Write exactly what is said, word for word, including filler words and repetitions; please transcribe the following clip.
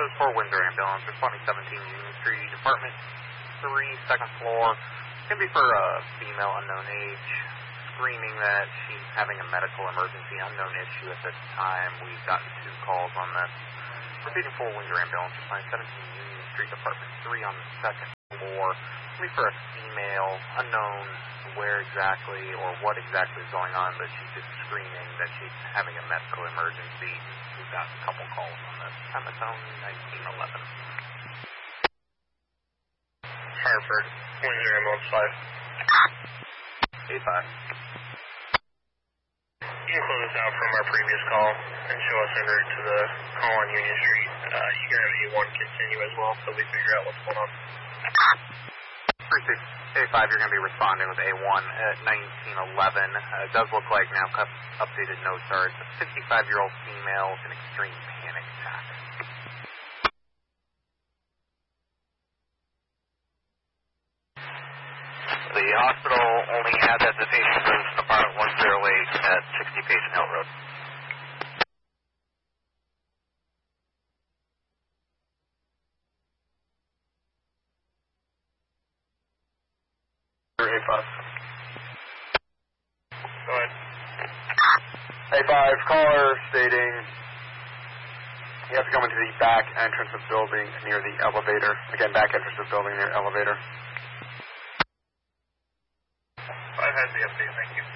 is for Windsor Ambulance, responding seventeen Union Street, Apartment three, second floor. It's going to be for a female unknown age, screaming that she's having a medical emergency, unknown issue at this time. We've gotten two calls on this. Repeating for Windsor Ambulance, responding seventeen Union Street, Apartment three on the second floor. It's going to be for a female, unknown where exactly or what exactly is going on, but she's just screaming that she's having a medical emergency. We've got a couple calls on this. Hamilton, nineteen eleven. Hartford, Windsor Ambulance five. eight five. You can close this out from our previous call and show us en route to the call on Union Street. Uh, you can have A one continue as well, so we figure out what's going on. three six A five, you're going to be responding with A one at nineteen eleven. Uh, it does look like now updated notes are it's a fifty-five-year-old female with an extreme panic attack. The hospital only had that the patient lives in apartment one oh eight at sixty Payson Hill Road. A five. Go ahead. A five, caller stating you have to come into the back entrance of building near the elevator. Again, back entrance of building near elevator. Five has the update, thank you.